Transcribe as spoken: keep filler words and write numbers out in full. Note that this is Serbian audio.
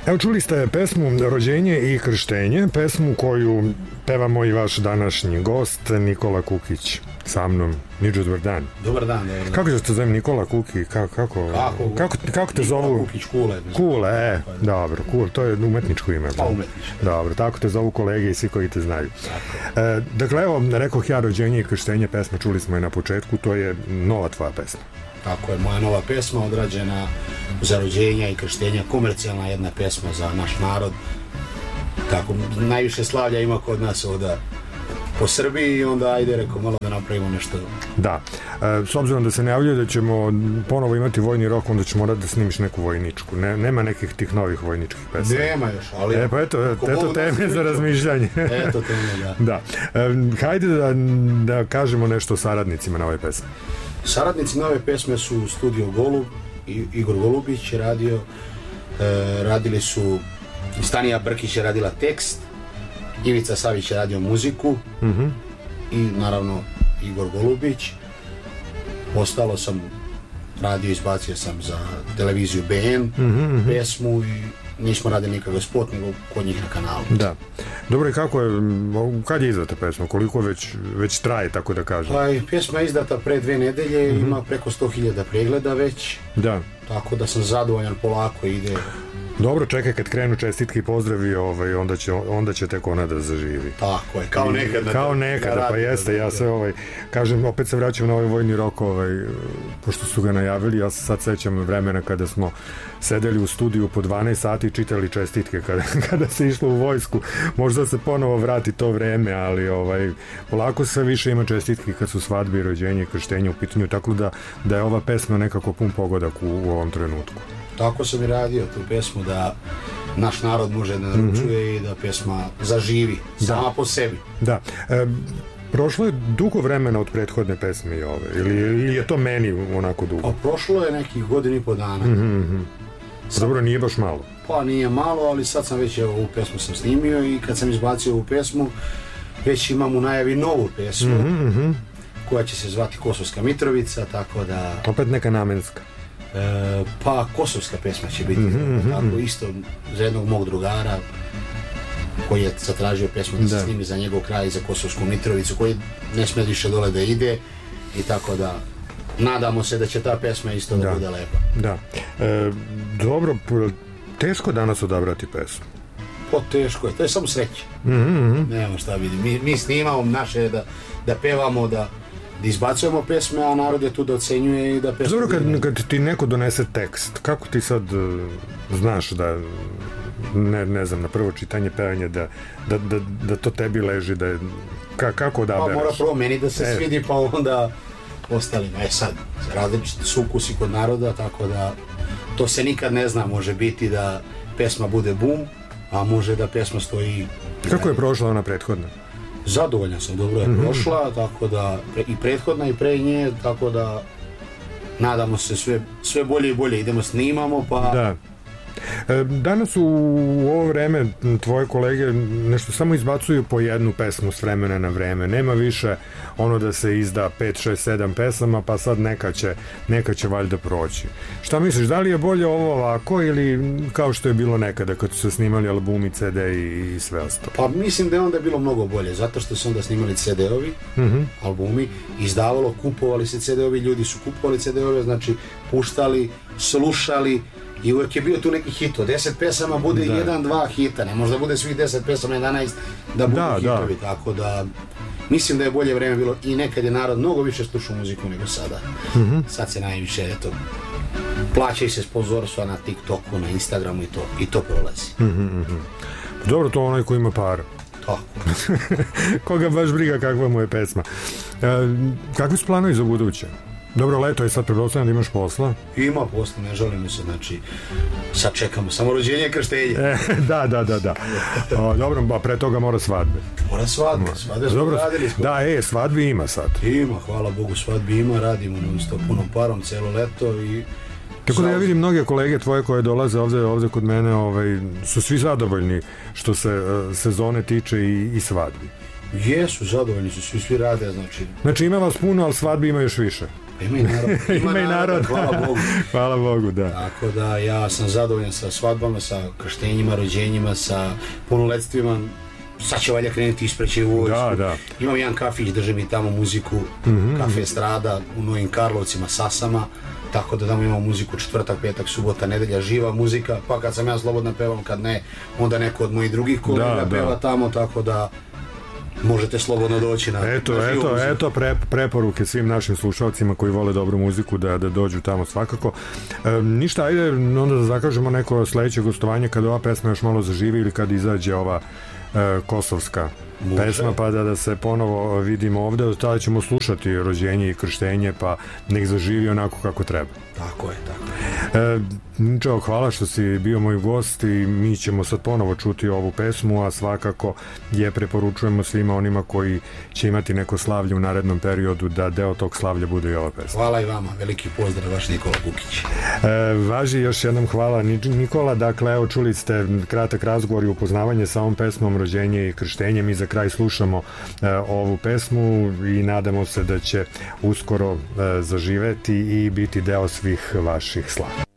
Evo, čuli ste pesmu Rođenje i krštenje, pesmu koju peva moj vaš današnji gost Nikola Kukić sa mnom. Niđo, dobar dan. Dobar dan, dobar dan. Kako se to zove, Nikola Kuki? Kako, kako, kako, kako, kako te zovu? Nikola Kukić, Kule. Kule, e, dobro, Kule, to je umetničko ime. Pa umetničko. Dobro, tako te zovu kolege i svi koji te znaju. E, dakle, evo, rekoh ja Rođenje i krštenje, pesma, čuli smo je na početku, to je nova tvoja pesma. Tako je, moja nova pesma odrađena za rođenja i krštenja, komercijalna jedna pesma za naš narod. Tako, najviše slavlja ima kod nas ovdje po Srbiji i onda ajde, rekao, malo da napravimo nešto. Da, e, s obzirom da se najavljuje da ćemo ponovo imati vojni rok, onda ćemo morati da snimiš neku vojničku. Ne, nema nekih tih novih vojničkih pesama. Nema još, ali... E, pa eto, eto teme za razmišljanje. Eto teme, da. Da. E, hajde da, da kažemo nešto o saradnicima na ovoj pesmi. Saradnici nove pesme su Studio Golub, I, Igor Golubić je radio, e, radili su, Stanija Brkić je radila tekst, Ivica Savić je radio muziku, mm-hmm. i naravno Igor Golubić. Ostalo sam radio, izbacio sam za televiziju B N mm-hmm. pesmu i nismo radili nikakav spot, nego kod njih na kanalu. Da. Dobro, i kako je, kad je izdata pesma? Koliko već, već traje, tako da kažem? Pa, pesma je izdata pre dve nedelje, mm-hmm. ima preko sto hiljada pregleda već. Da. Tako da sam zadovoljan, polako ide. Dobro, čekaj, kad krenu čestitke i pozdravi, ovaj, onda, će, onda će tek ona da zaživi. Tako je, kao nekada. Kao nekada, pa jeste, ja se, ovaj, kažem, opet se vraćam na ovaj vojni rok, ovaj, pošto su ga najavili, ja se sad sećam vremena kada smo sedeli u studiju po dvanaest sati i čitali čestitke kada, kada se išlo u vojsku. Možda se ponovo vrati to vreme, ali ovaj, polako sve više ima čestitke kad su svadbe i rođenje i krštenje u pitanju, tako da, da je ova pesma nekako pun pogodak u, u ovom trenutku. Tako sam i radio tu pesmu da naš narod može da naručuje mm-hmm. i da pesma zaživi sama da. po sebi. Da. E, prošlo je dugo vremena od prethodne pesme i ove, ili, ili je to meni onako dugo? A prošlo je nekih godina i po dana. Mm-hmm. Sad, dobro, nije baš malo. Pa nije malo, ali sad sam već evo, ovu pesmu sam snimio i kad sam izbacio ovu pesmu, već imam u najavi novu pesmu mm-hmm. koja će se zvati Kosovska Mitrovica, tako da... Opet neka namenska. E, pa kosovska pesma će biti, mm-hmm. tako isto za jednog mog drugara koji je zatražio pesmu da, da se snimi za njegov kraj, za Kosovsku Mitrovicu, koji ne sme više dole da ide i tako da nadamo se da će ta pesma isto da, da bude lepa. Da. E, dobro, teško danas odabrati pesmu. Pa teško je, to je samo sreće. Mm-hmm. Nemamo šta vidi, mi, mi snimamo naše da, da pevamo, da da izbacujemo pesme, a narod je tu da ocenjuje i da pesme... Dobro, kad, kad ti neko donese tekst, kako ti sad uh, znaš da, ne, ne znam, na prvo čitanje, pevanje, da, da, da, da to tebi leži, da je, ka, kako odabereš? Pa mora prvo meni da se e. svidi, pa onda ostalima. E sad, različiti su ukusi kod naroda, tako da to se nikad ne zna, može biti da pesma bude bum, a može da pesma stoji... Kako je prošla ona prethodna? Zadovoljan sam, dobro je mm-hmm. prošla, tako da i prethodna i pre nje, tako da nadamo se sve, sve bolje i bolje, idemo snimamo, pa... Da. Danas u ovo vreme tvoje kolege nešto samo izbacuju po jednu pesmu s vremena na vreme. Nema više ono da se izda pet, šest, sedam pesama, pa sad neka će, neka će valjda proći. Šta misliš, da li je bolje ovo ovako ili kao što je bilo nekada kad su se snimali albumi, ce de i, i sve ostalo? Pa mislim da je onda bilo mnogo bolje, zato što su onda snimali ce de-ovi, mm-hmm. albumi, izdavalo, kupovali se ce de-ovi, ljudi su kupovali ce de-ove, znači puštali, slušali, i uvijek je bio tu neki hit, od deset pesama bude da. jedan, dva hita, ne možda bude svih deset pesama, jedanaest da budu da, hitovi, da. Tako da mislim da je bolje vreme bilo i nekad je narod mnogo više slušao muziku nego sada. Mm-hmm. Sad se najviše, eto, plaćaju se sponzorstva na TikToku, na Instagramu i to, i to prolazi. Mm-hmm. Dobro, to onaj ko ima para. Tako. Koga baš briga kakva mu je pesma. E, kakvi su planovi za buduće? Dobro, leto je sad, pretpostavljam da imaš posla. Ima posla, ne žalimo se, znači sad čekamo samo rođenje i krštenje. E, da, da, da, da. O, dobro, a pre toga mora svadbe. Mora svadbe, svadbe smo dobro, radili. Smo. Da, e, svadbi ima sad. Ima, hvala Bogu, svadbi ima, radimo non stop punom parom celo leto i... Tako da ja vidim mnoge kolege tvoje koje dolaze ovdje, ovdje kod mene, ovaj, su svi zadovoljni što se uh, sezone tiče i, i svadbi. Jesu, zadovoljni su, svi, svi rade, znači... Znači ima vas puno, ali svadbi ima još više. Ima i narod. Ima, Ima i narod. Hvala Bogu. Hvala Bogu, da. Tako da ja sam zadovoljan sa svadbama, sa krštenjima, rođenjima, sa punoledstvima. Sad će valja krenuti ispreće u vojsku. Da, da. Imam jedan kafić, držim i tamo muziku, mm-hmm. kafe Strada u Novim Karlovcima, Sasama. Tako da tamo imamo muziku četvrtak, petak, subota, nedelja, živa muzika. Pa kad sam ja slobodna pevam, kad ne, onda neko od mojih drugih kolega da, peva da. tamo, tako da možete slobodno doći na, eto, na eto, muziku. Eto pre, preporuke svim našim slušalcima koji vole dobru muziku da, da dođu tamo svakako. E, ništa, ajde onda da zakažemo neko sledeće gostovanje kada ova pesma još malo zaživi ili kad izađe ova e, kosovska Muže. pesma, pa da, da se ponovo vidimo ovde, od tada ćemo slušati rođenje i krštenje, pa nek zaživi onako kako treba. Tako je, tako je. E, Čao, hvala što si bio moj gost i mi ćemo sad ponovo čuti ovu pesmu, a svakako je preporučujemo svima onima koji će imati neko slavlje u narednom periodu da deo tog slavlja bude i ova pesma. Hvala i vama, veliki pozdrav, vaš Nikola Bukić. E, važi još jednom hvala Nikola, dakle evo čuli ste kratak razgovor i upoznavanje sa ovom pesmom Rođenje i krštenje. Mi za kraj slušamo e, ovu pesmu i nadamo se da će uskoro e, zaživeti i biti deo svih vaših slava.